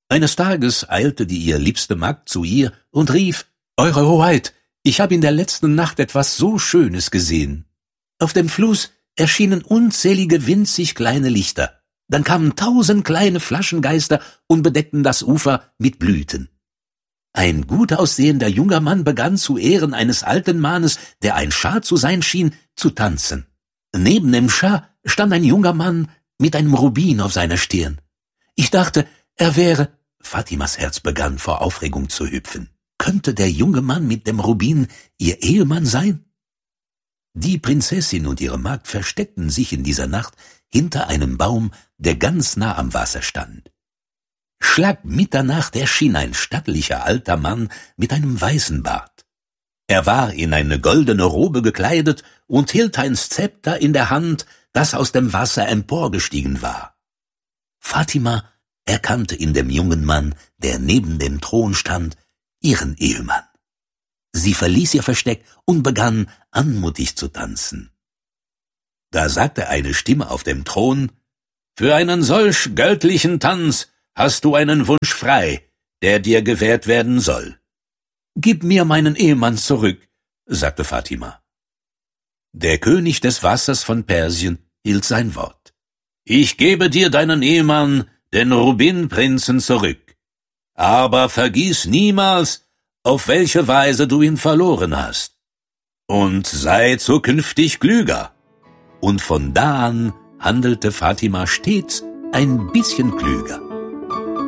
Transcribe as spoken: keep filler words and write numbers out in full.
Eines Tages eilte die ihr liebste Magd zu ihr und rief: »Eure Hoheit, ich habe in der letzten Nacht etwas so Schönes gesehen. Auf dem Fluss erschienen unzählige winzig kleine Lichter. Dann kamen tausend kleine Flaschengeister und bedeckten das Ufer mit Blüten. Ein gut aussehender junger Mann begann zu Ehren eines alten Mannes, der ein Schah zu sein schien, zu tanzen. Neben dem Schah stand ein junger Mann mit einem Rubin auf seiner Stirn. Ich dachte, er wäre…« Fatimas Herz begann vor Aufregung zu hüpfen. Könnte der junge Mann mit dem Rubin ihr Ehemann sein? Die Prinzessin und ihre Magd versteckten sich in dieser Nacht hinter einem Baum, der ganz nah am Wasser stand. Schlag Mitternacht erschien ein stattlicher alter Mann mit einem weißen Bart. Er war in eine goldene Robe gekleidet und hielt ein Zepter in der Hand, das aus dem Wasser emporgestiegen war. Fatima erkannte in dem jungen Mann, der neben dem Thron stand, ihren Ehemann. Sie verließ ihr Versteck und begann anmutig zu tanzen. Da sagte eine Stimme auf dem Thron: »Für einen solch göttlichen Tanz hast du einen Wunsch frei, der dir gewährt werden soll.« »Gib mir meinen Ehemann zurück«, sagte Fatima. Der König des Wassers von Persien hielt sein Wort. »Ich gebe dir deinen Ehemann, den Rubinprinzen, zurück. Aber vergiss niemals, auf welche Weise du ihn verloren hast. Und sei zukünftig klüger.« Und von da an handelte Fatima stets ein bisschen klüger.